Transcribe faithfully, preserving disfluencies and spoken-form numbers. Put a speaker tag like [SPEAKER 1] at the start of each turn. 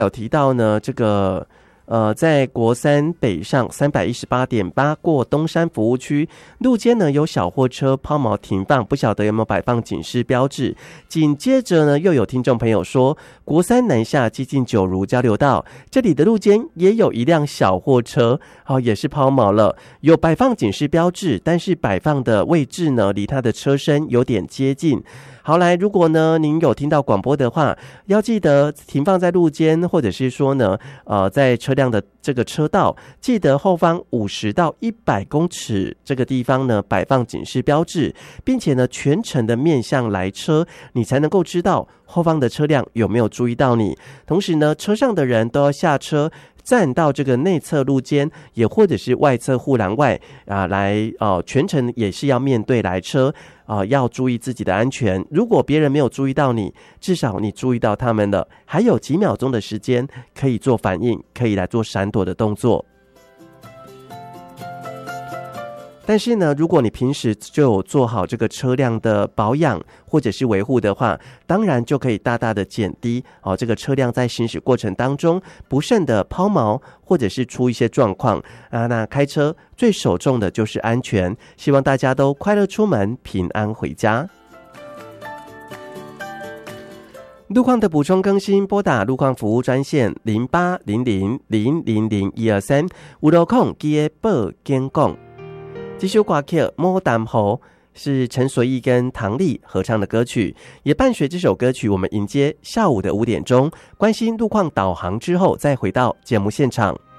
[SPEAKER 1] 有提到呢，这个呃，在国三北上三百一十八点八过东山服务区路肩呢有小货车抛锚停放，不晓得有没有摆放警示标志。紧接着呢，又有听众朋友说，国三南下接近九如交流道，这里的路肩也有一辆小货车，哦，也是抛锚了，有摆放警示标志，但是摆放的位置呢，离它的车身有点接近。好，来，如果呢您有听到广播的话，要记得停放在路肩，或者是说呢，呃，在车辆的这个车道，记得后方五十到一百公尺这个地方呢摆放警示标志，并且呢全程的面向来车，你才能够知道后方的车辆有没有注意到你。同时呢，车上的人都要下车，站到这个内侧路肩，也或者是外侧护栏外啊，来呃全程也是要面对来车啊、呃，要注意自己的安全。如果别人没有注意到你，至少你注意到他们了，还有几秒钟的时间可以做反应，可以来做闪躲的动作。但是呢，如果你平时就有做好这个车辆的保养或者是维护的话，当然就可以大大的减低哦这个车辆在行驶过程当中不慎的抛锚或者是出一些状况啊。那开车最首重的就是安全，希望大家都快乐出门，平安回家。路况的补充更新，拨打路况服务专线零八零零零零零一二三，有路况记得报警讲。这首歌曲《牡丹河》是陈锁义跟唐丽合唱的歌曲，也伴随这首歌曲，我们迎接下午的五点钟，关心路况导航之后，再回到节目现场。